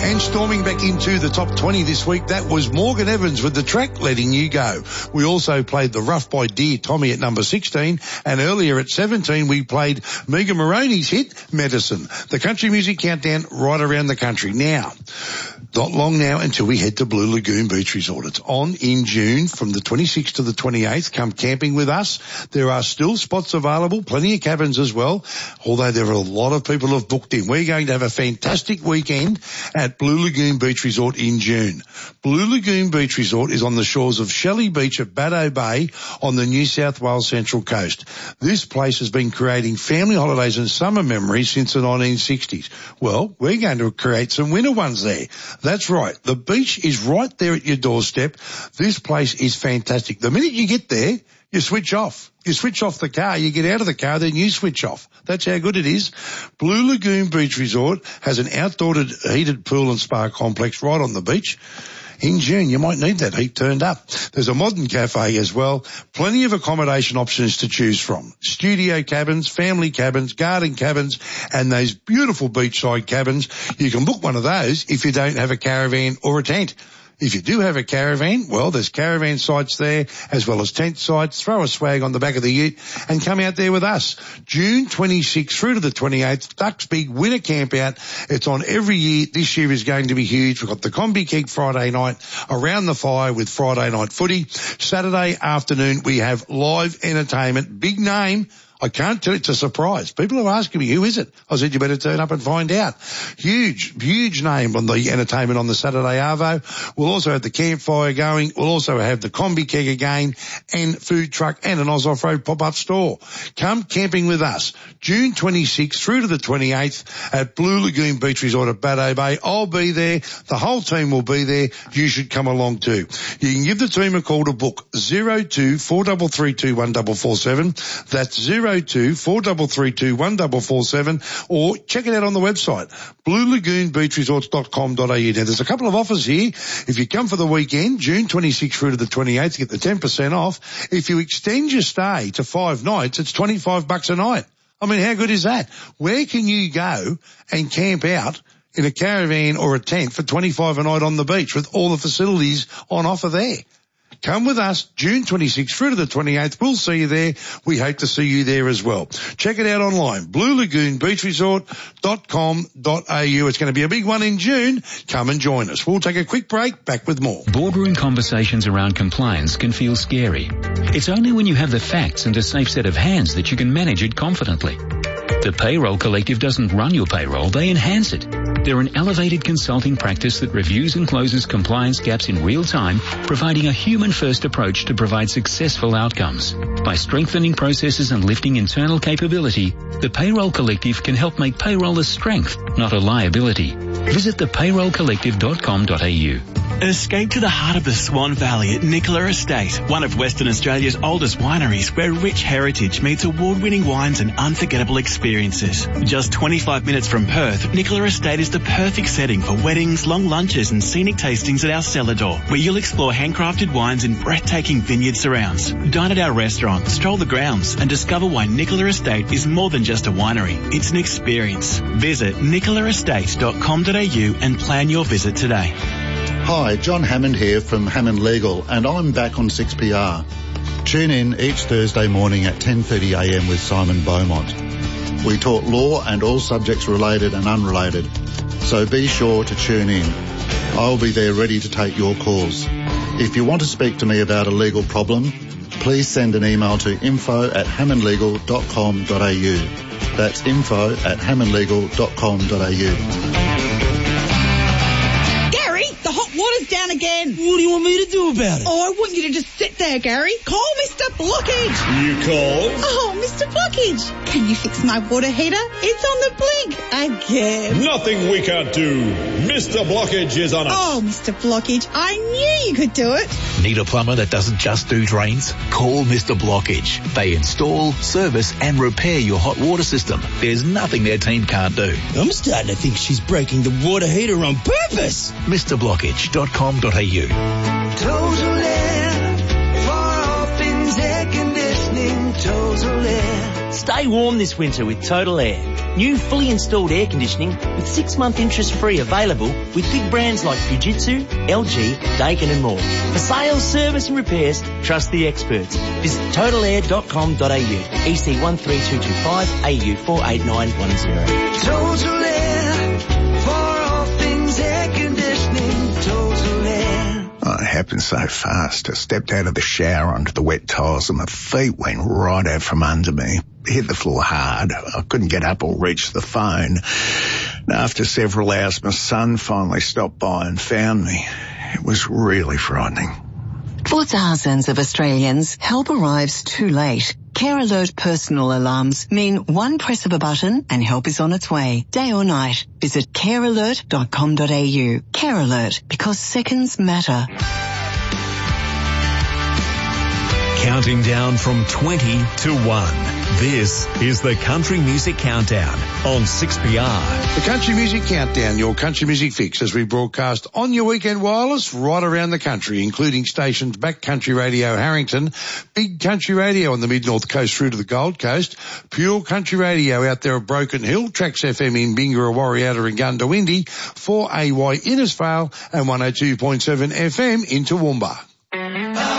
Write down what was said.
And storming back into the top 20 this week, that was Morgan Evans with The Track, Letting You Go. We also played The Rough by Dear Tommy at number 16, and earlier at 17 we played Megan Moroney's hit, Medicine. The country music countdown right around the country. Now, not long now until we head to Blue Lagoon Beach Resort. It's on in June from the 26th to the 28th. Come camping with us. There are still spots available, plenty of cabins as well, although there are a lot of people who have booked in. We're going to have a fantastic weekend at Blue Lagoon Beach Resort in June. Blue Lagoon Beach Resort is on the shores of Shelley Beach at Baddo Bay on the New South Wales Central Coast. This place has been creating family holidays and summer memories since the 1960s. Well, we're going to create some winter ones there. That's right. The beach is right there at your doorstep. This place is fantastic. The minute you get there, you switch off. You switch off the car, you get out of the car, then you switch off. That's how good it is. Blue Lagoon Beach Resort has an outdoor heated pool and spa complex right on the beach. In June, you might need that heat turned up. There's a modern cafe as well. Plenty of accommodation options to choose from. Studio cabins, family cabins, garden cabins, and those beautiful beachside cabins. You can book one of those if you don't have a caravan or a tent. If you do have a caravan, well, there's caravan sites there as well as tent sites. Throw a swag on the back of the ute and come out there with us. June 26th through to the 28th, Ducks Big Winter Camp Out. It's on every year. This year is going to be huge. We've got the Combi Keg Friday night around the fire with Friday night footy. Saturday afternoon, we have live entertainment. Big name. I can't tell you, it's a surprise. People are asking me, who is it? I said, you better turn up and find out. Huge name on the entertainment on the Saturday Arvo. We'll also have the campfire going. We'll also have the Combi Keg again and food truck and an Oz Off-Road pop-up store. Come camping with us. June 26th through to the 28th at Blue Lagoon Beach Resort at Baddo Bay. I'll be there. The whole team will be there. You should come along too. You can give the team a call to book 02 4332 1447. That's 02 4332 1447, or check it out on the website, bluelagoonbeachresorts.com.au. Now, there's a couple of offers here. If you come for the weekend, June 26th through to the 28th, you get the 10% off. If you extend your stay to 5 nights, it's $25 a night. I mean, how good is that? Where can you go and camp out in a caravan or a tent for $25 a night on the beach with all the facilities on offer there? Come with us, June 26th through to the 28th. We'll see you there. We hope to see you there as well. Check it out online, bluelagoonbeachresort.com.au. It's going to be a big one in June. Come and join us. We'll take a quick break. Back with more. Boardroom conversations around compliance can feel scary. It's only when you have the facts and a safe set of hands that you can manage it confidently. The Payroll Collective doesn't run your payroll, they enhance it. They're an elevated consulting practice that reviews and closes compliance gaps in real time, providing a human-first approach to provide successful outcomes. By strengthening processes and lifting internal capability, the Payroll Collective can help make payroll a strength, not a liability. Visit thepayrollcollective.com.au. Escape to the heart of the Swan Valley at Nicola Estate, one of Western Australia's oldest wineries, where rich heritage meets award-winning wines and unforgettable experiences. Just 25 minutes from Perth, Nicola Estate is the perfect setting for weddings, long lunches and scenic tastings at our cellar door, where you'll explore handcrafted wines in breathtaking vineyard surrounds. Dine at our restaurant, stroll the grounds and discover why Nicola Estate is more than just a winery. It's an experience. Visit nicolaestate.com.au and plan your visit today. Hi, John Hammond here from Hammond Legal, and I'm back on 6PR. Tune in each Thursday morning at 10:30am with Simon Beaumont. We talk law and all subjects related and unrelated, so be sure to tune in. I'll be there ready to take your calls. If you want to speak to me about a legal problem, please send an email to info@hammondlegal.com.au. That's info@hammondlegal.com.au. Water's down again. What do you want me to do about it? Oh, I want you to just sit there, Gary. Call Mr. Blockage. You called? Oh, Mr. Blockage. Can you fix my water heater? It's on the blink again. Nothing we can't do. Mr. Blockage is on it. Oh, Mr. Blockage, I knew you could do it. Need a plumber that doesn't just do drains? Call Mr. Blockage. They install, service and repair your hot water system. There's nothing their team can't do. I'm starting to think she's breaking the water heater on purpose. MrBlockage.com.au. Total Air, far off in air conditioning, Total Air. Stay warm this winter with Total Air. New fully installed air conditioning with 6-month interest-free available with big brands like Fujitsu, LG, Daikin and more. For sales, service and repairs, trust the experts. Visit totalair.com.au, EC 13225, AU 48910. Total Air, for all things air conditioning. Total Air. Oh, it happened so fast. I stepped out of the shower onto the wet tiles and my feet went right out from under me. Hit the floor hard. I couldn't get up or reach the phone. And after several hours, my son finally stopped by and found me. It was really frightening. For thousands of Australians, help arrives too late. Care Alert personal alarms mean one press of a button and help is on its way, day or night. Visit carealert.com.au. Care Alert, because seconds matter. Counting down from 20 to 1. This is the Country Music Countdown on 6PR. The Country Music Countdown, your country music fix, as we broadcast on your weekend wireless right around the country, including stations Back Country Radio Harrington, Big Country Radio on the Mid-North Coast through to the Gold Coast, Pure Country Radio out there at Broken Hill, Trax FM in Bingara, Warriata and Gundawindi, 4AY Innisfail and 102.7 FM in Toowoomba.